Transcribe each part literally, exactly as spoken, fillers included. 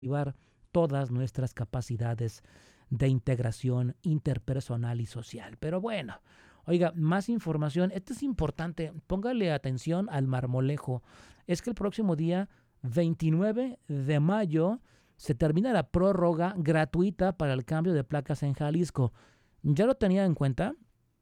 activar todas nuestras capacidades de integración interpersonal y social. Pero bueno, oiga, más información. Esto es importante. Póngale atención al marmolejo. Es que el próximo día veintinueve de mayo se termina la prórroga gratuita para el cambio de placas en Jalisco. ¿Ya lo tenía en cuenta?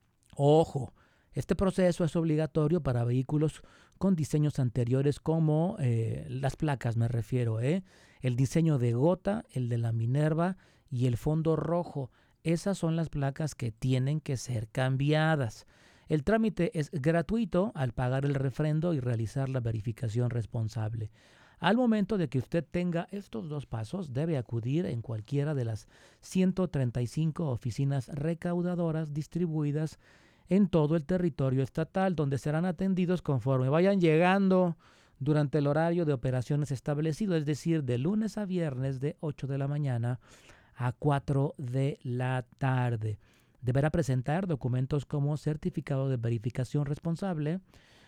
Ojo, este proceso es obligatorio para vehículos con diseños anteriores como eh, las placas, me refiero, ¿eh? El diseño de gota, el de la Minerva y el fondo rojo. Esas son las placas que tienen que ser cambiadas. El trámite es gratuito al pagar el refrendo y realizar la verificación responsable. Al momento de que usted tenga estos dos pasos, debe acudir en cualquiera de las ciento treinta y cinco oficinas recaudadoras distribuidas en todo el territorio estatal, donde serán atendidos conforme vayan llegando durante el horario de operaciones establecido, es decir, de lunes a viernes de ocho de la mañana a cuatro de la tarde. Deberá presentar documentos como certificado de verificación responsable,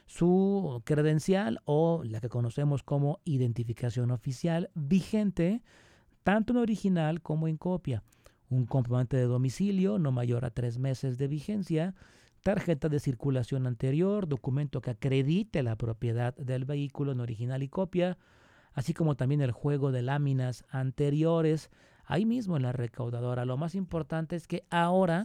su credencial o la que conocemos como identificación oficial vigente, tanto en original como en copia, un comprobante de domicilio no mayor a tres meses de vigencia, tarjeta de circulación anterior, documento que acredite la propiedad del vehículo en original y copia, así como también el juego de láminas anteriores, ahí mismo en la recaudadora. Lo más importante es que ahora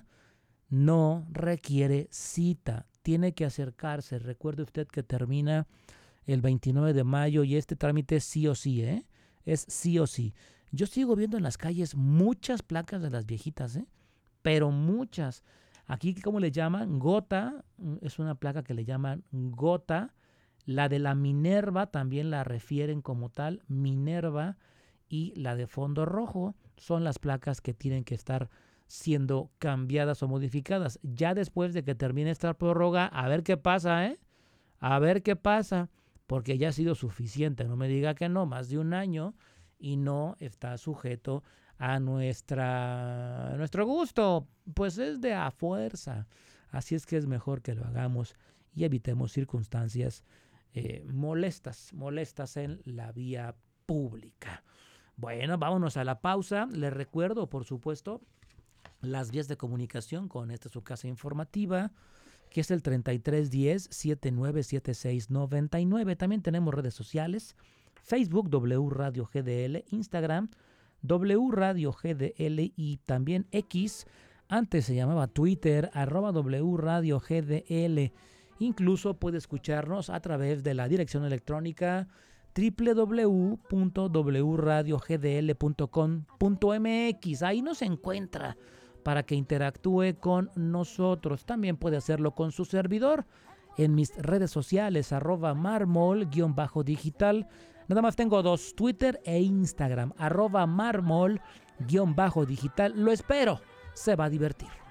no requiere cita, tiene que acercarse. Recuerde usted que termina el veintinueve de mayo y este trámite es sí o sí, ¿eh? Es sí o sí. Yo sigo viendo en las calles muchas placas de las viejitas, ¿eh? Pero muchas. Aquí, ¿cómo le llaman? Gota, es una placa que le llaman gota. La de la Minerva también la refieren como tal, Minerva. Y la de fondo rojo son las placas que tienen que estar siendo cambiadas o modificadas. Ya después de que termine esta prórroga, a ver qué pasa, ¿eh? A ver qué pasa, porque ya ha sido suficiente. No me diga que no, más de un año y no está sujeto a nuestra, a nuestro gusto. Pues es de a fuerza. Así es que es mejor que lo hagamos y evitemos circunstancias eh, molestas, molestas en la vía pública. Bueno, vámonos a la pausa. Les recuerdo, por supuesto, las vías de comunicación con esta su casa informativa, que es el treinta y tres diez, setenta y nueve setenta y seis noventa y nueve. También tenemos redes sociales, Facebook W Radio G D L, Instagram W Radio G D L y también X, antes se llamaba Twitter, arroba W Radio G D L. Incluso puede escucharnos a través de la dirección electrónica doble u doble u doble u punto w radio g d l punto com punto m x. Ahí nos encuentra para que interactúe con nosotros. También puede hacerlo con su servidor en mis redes sociales, arroba marmol-digital. Nada más tengo dos, Twitter e Instagram, arroba marmol-digital. Lo espero, se va a divertir.